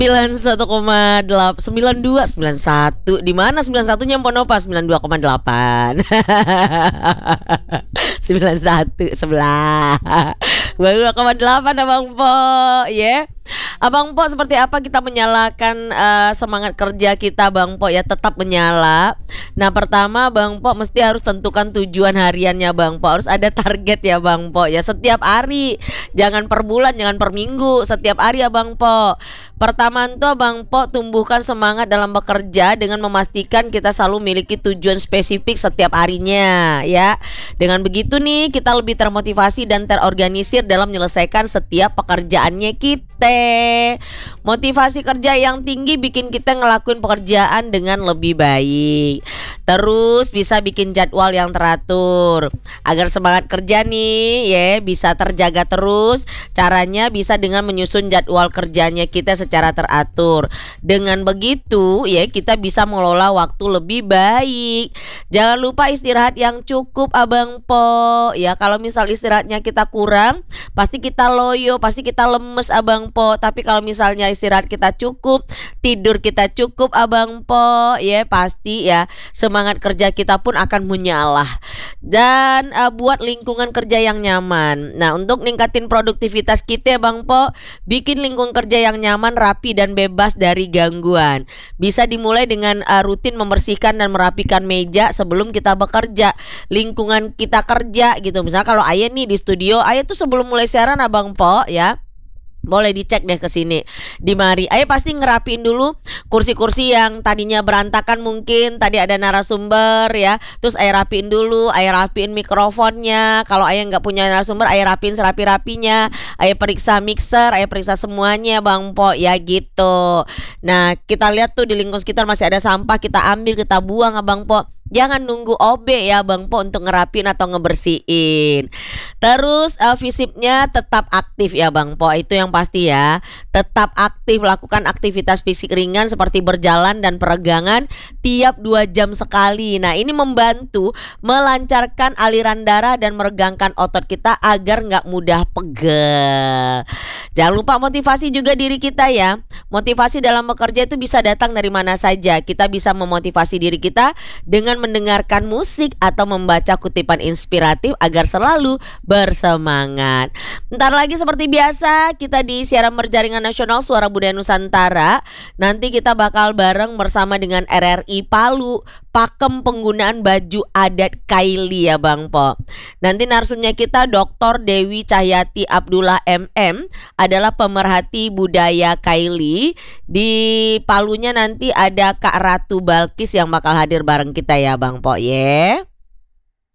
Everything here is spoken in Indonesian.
91,8 92 91 di mana 91-nya Ponova 92,8 91 sebelah 92,8 Abang Po ya. Abang Po, seperti apa kita menyalakan semangat kerja kita Bang Po ya, tetap menyala. Nah pertama Bang Po mesti harus tentukan tujuan hariannya Bang Po. Harus ada target ya Bang Po ya, setiap hari. Jangan per bulan, jangan per minggu, setiap hari ya Bang Po. Pertama itu Bang Po tumbuhkan semangat dalam bekerja dengan memastikan kita selalu memiliki tujuan spesifik setiap harinya ya. Dengan begitu nih kita lebih termotivasi dan terorganisir dalam menyelesaikan setiap pekerjaannya kita. Motivasi kerja yang tinggi bikin kita ngelakuin pekerjaan dengan lebih baik. Terus bisa bikin jadwal yang teratur agar semangat kerja nih ya bisa terjaga terus. Caranya bisa dengan menyusun jadwal kerjanya kita secara teratur. Dengan begitu ya kita bisa mengelola waktu lebih baik. Jangan lupa istirahat yang cukup Abang Po ya. Kalau misal istirahatnya kita kurang, pasti kita loyo, pasti kita lemes Abang Po. Tapi kalau misalnya istirahat kita cukup, tidur kita cukup Abang Po ya, pasti ya semangat kerja kita pun akan menyala. Dan buat lingkungan kerja yang nyaman. Nah untuk ningkatin produktivitas kita Bang Po, bikin lingkungan kerja yang nyaman, rapi dan bebas dari gangguan. Bisa dimulai dengan rutin membersihkan dan merapikan meja sebelum kita bekerja. Lingkungan kita kerja gitu. Misalnya kalau Ayah nih di studio, Ayah tuh sebelum mulai siaran Abang Po ya, boleh dicek deh ke sini di mari. Ayah pasti ngerapiin dulu kursi-kursi yang tadinya berantakan, mungkin tadi ada narasumber ya. Terus Ayah rapiin dulu, Ayah rapiin mikrofonnya. Kalau Ayah nggak punya narasumber, Ayah rapiin serapi-rapinya. Ayah periksa mixer, Ayah periksa semuanya Bang Po ya gitu. Nah kita lihat tuh di lingkungan sekitar masih ada sampah, kita ambil, kita buang Abang Po. Jangan nunggu OB ya Bang Po untuk ngerapin atau ngebersihin. Terus visipnya tetap aktif ya Bang Po, itu yang pasti ya. Tetap aktif, lakukan aktivitas fisik ringan seperti berjalan dan peregangan tiap 2 jam sekali. Nah ini membantu melancarkan aliran darah dan meregangkan otot kita agar gak mudah pegel. Jangan lupa motivasi juga diri kita ya. Motivasi dalam bekerja itu bisa datang dari mana saja. Kita bisa memotivasi diri kita dengan mendengarkan musik atau membaca kutipan inspiratif agar selalu bersemangat. Ntar lagi seperti biasa kita di siaran berjaringan nasional Suara Budaya Nusantara. Nanti kita bakal bareng bersama dengan RRI Palu, pakem penggunaan baju adat Kaili ya Bang Po. Nanti narsumnya kita Dr. Dewi Cahyati Abdullah MM, adalah pemerhati budaya Kaili. Di Palunya nanti ada Kak Ratu Balkis yang bakal hadir bareng kita ya Bang Po ya.